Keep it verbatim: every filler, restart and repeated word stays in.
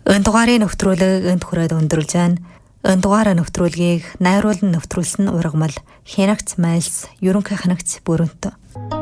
Энэ дугаарыг нэвтрүүлэг энд хүрээд өндөрлж байна. Энэ дугаараа нэвтрүүлгийг найруулан нэвтрүүлсэн ургамал Хянагт Майлс ерөнхий хянагт Бүрэнт.